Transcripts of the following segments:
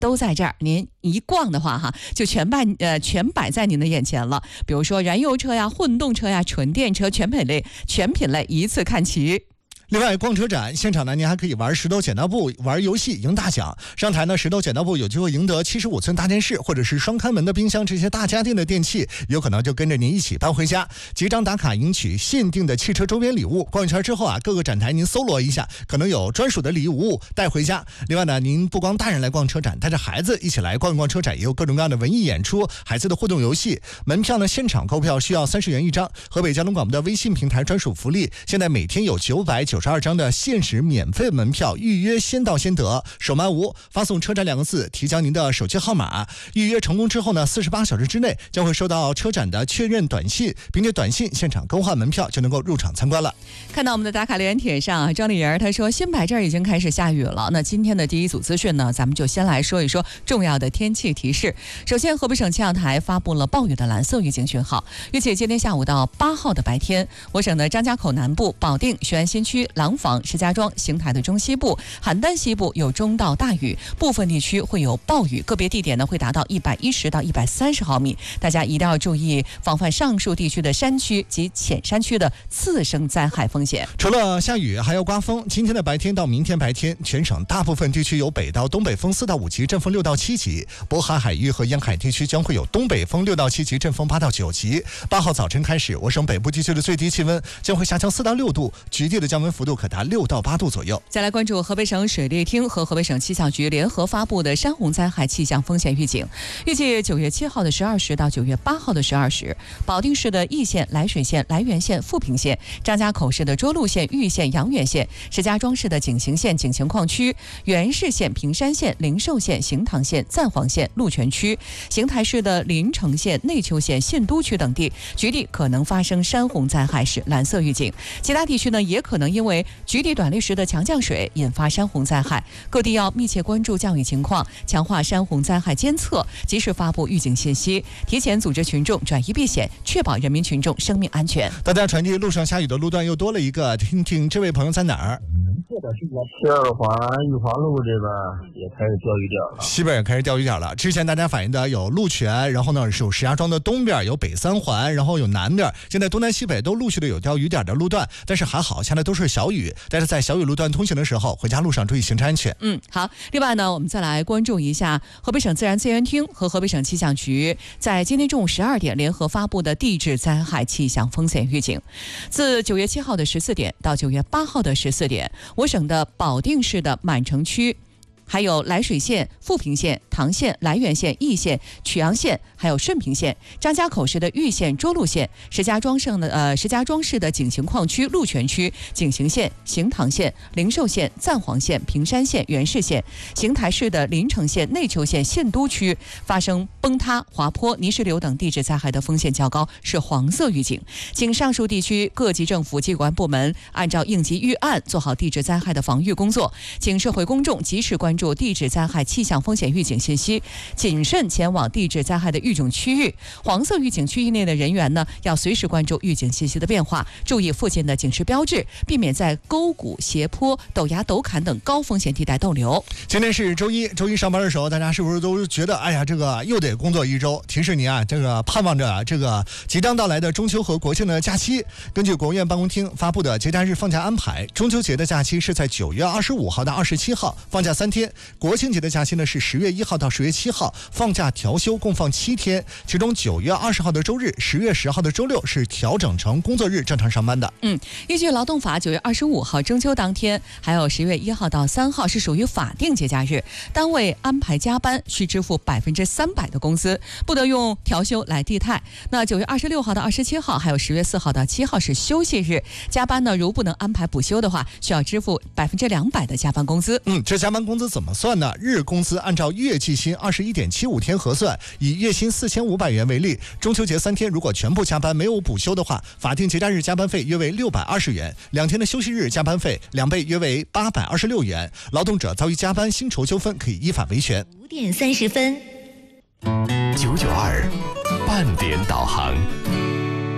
都在这儿，您一逛的话哈，就全摆在您的眼前了。比如说燃油车呀、混动车呀、纯电车，全品类一次看齐。 另外，逛车展现场呢，您还可以玩石头剪刀布，玩游戏赢大奖。上台呢，石头剪刀布有机会赢得75寸大电视，或者是双开门的冰箱，这些大家电的电器，有可能就跟着您一起搬回家。集章打卡赢取限定的汽车周边礼物。逛一圈之后啊，各个展台您搜罗一下，可能有专属的礼物带回家。另外呢，您不光大人来逛车展，带着孩子一起来逛一逛车展，也有各种各样的文艺演出、孩子的互动游戏。门票呢，现场购票需要30元一张。河北交通广播的微信平台专属福利，现在每天有992张的限时免费门票，预约先到先得，手慢无，发送车展2个字，提交您的手机号码。预约成功之后呢，48小时之内将会收到车展的确认短信，并且短信现场更换门票就能够入场参观了。 看到我们的打卡留言帖上，庄丽人他说新摆这儿已经开始下雨了。那今天的第一组资讯呢，咱们就先来说一说重要的天气提示。首先，河北省气象台发布了暴雨的蓝色预警讯号，预计今天下午到8号的白天，我省的张家口南部、保定、雄安新区、廊坊、石家庄、邢台的中西部、邯郸西部有中到大雨，部分地区会有暴雨，个别地点呢会达到110到130毫米。大家一定要注意防范上述地区的山区及浅山区的次生灾害风险。 除了下雨，还要刮风。今天的白天到明天白天，全省大部分地区有北到东北风4到5级，阵风6到7级。渤海海域和沿海地区将会有东北风6到7级，阵风8到9级。8号早晨开始，我省北部地区的最低气温将会下降4到6度，局地的降温幅度可达6到8度左右。 再来关注河北省水利厅和河北省气象局联合发布的山洪灾害气象风险预警。预计9月7号的12时到9月8号的12时，保定市的易县、涞水县、涞源县、富平县，张家口市的涿鹿县、玉县、阳岳县，石家庄市的景行县、景行矿区，原市县、平山县、灵寿县、行堂县、赞皇县、鹿泉区，邢台市的临城县、内丘县、信都区等地，局地可能发生山洪灾害是蓝色预警。其他地区呢，也可能因为局地短历时的强降水引发山洪灾害，各地要密切关注降雨情况，强化山洪灾害监测，及时发布预警信息，提前组织群众转移避险，确保人民群众生命安全。 大家传递路上下雨的路段又多了一个，听听这位朋友在哪儿？ 西二环玉华路这边也开始钓鱼点了， 西边也开始钓鱼点了。之前大家反映的有鹿泉，然后呢是有石家庄的东边，有北三环，然后有南边，现在东南西北都陆续的有钓鱼点的路段，但是还好现在都是小雨，但是在小雨路段通行的时候，回家路上注意行车安全。 好。另外呢，我们再来关注一下河北省自然资源厅和河北省气象局在今天中午12点联合发布的地质灾害气象风险预警。自9月7号的14点到9月8号的14点，我省的保定市的满城区，还有涞水县、富平县、唐县、涞源县、易县、曲阳县，还有顺平县，张家口市的玉县、涿鹿县，石家庄市的景行矿区、鹿泉区、景行县、行堂县、灵寿县、赞皇县、平山县、原市县，邢台市的临城县、内丘县、信都区发生崩塌、滑坡、泥石流等地质灾害的风险较高，是黄色预警。请上述地区各级政府机关部门按照应急预案做好地质灾害的防御工作，请社会公众及时关注地质灾害气象风险预警信息，谨慎前往地质灾害的预警区域。黄色预警区域内的人员呢，要随时关注预警信息的变化，注意附近的警示标志，避免在沟谷、斜坡、陡崖、陡坎等高风险地带逗留。 今天是周一上班的时候，大家是不是都觉得哎呀，这个又得工作一周？提示您啊，这个盼望着这个即将到来的中秋和国庆的假期。根据国务院办公厅发布的节假日放假安排，中秋节的假期是在9月25号到27号，放假3天。国庆节的假期呢是10月1号到10月7号，放假调休共放7天，其中9月20号的周日、10月10号的周六是调整成工作日正常上班的。 依据劳动法，9月25号中秋当天，还有10月1号到3号是属于法定节假日，单位安排加班需支付300%的工资，不得用调休来替代。那9月26号到27号，还有10月4号到7号是休息日，加班呢如不能安排补休的话，需要支付200%的加班工资。 这加班工资怎么算呢？日工资按照月计薪21.75天核算，以月薪4500元为例，中秋节3天如果全部加班没有补休的话，法定节假日加班费约为620元，2天的休息日加班费2倍约为826元。劳动者遭遇加班薪酬纠纷，可以依法维权。 5点30分 992半点导航。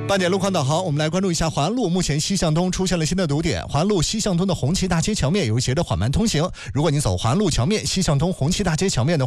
8点路况导航，我们来关注一下华安路。目前西向东出现了新的堵点，华安路西向东的红旗大街桥面有一些的缓慢通行。如果你走华安路桥面西向东红旗大街桥面的